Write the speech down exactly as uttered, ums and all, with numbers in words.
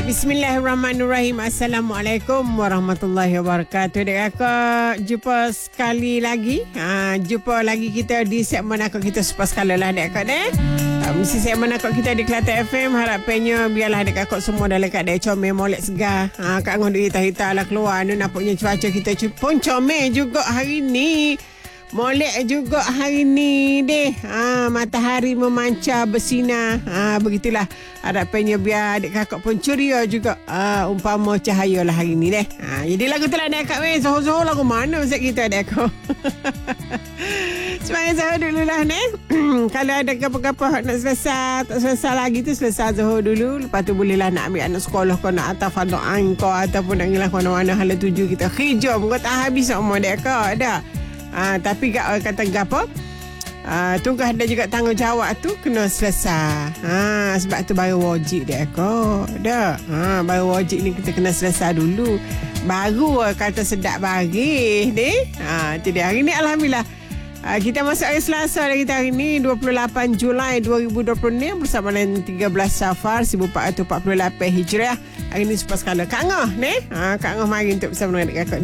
Bismillahirrahmanirrahim. Assalamualaikum warahmatullahi wabarakatuh. Dek kakak, jumpa sekali lagi. Ha, jumpa lagi kita di segmen akak kita sepas kala lah dek kakak dek. Ha, mesti segmen akak kita di Kelantan F M. Harapannya biarlah dek kakak semua dalam keadaan comel molek segar. Ha, Kak Ngah duit hita-hita lah keluar. Ni nampaknya cuaca kita pun comel juga hari ni. Molek juga hari ni deh. Ha, matahari memancar bersinar. Ha, begitulah. Harapannya biar adik kakak pun ceria juga. Ha, umpama cahaya lah hari ni deh. Ha, jadi lagu tu lah adik kakak weh. Zohor-zohor lagu mana Ustaz kita adik kakak. Semangat Zohor dulu lah ni. Kalau ada apa-apa nak selesai, tak selesai lagi tu selesai Zohor dulu. Lepas tu bolehlah nak ambil anak sekolah kau, nak atas fadu'an kau, ataupun nak ngilah mana-mana hala tuju kita. Hijau kau tak habis sama adik kakak. Dah. Ah, tapi kak kata apa? Ah, tunggu ada juga tanggungjawab tu kena selesai. Ha, sebab tu baru wajib dia kau. Dah. Ha, baru wajib ni kita kena selesai dulu. Baru kata sedap bagi ni. Ha, jadi hari ni alhamdulillah. Ha, kita masuk hari Selasa dah kita hari ni dua puluh lapan Julai dua ribu dua puluh enam bersama dengan tiga belas Safar seribu empat ratus empat puluh lapan Hijriah. Hari ni sepas kala Kak Ngah ni. Ha, Kak Ngah mari untuk bersama dengan kakak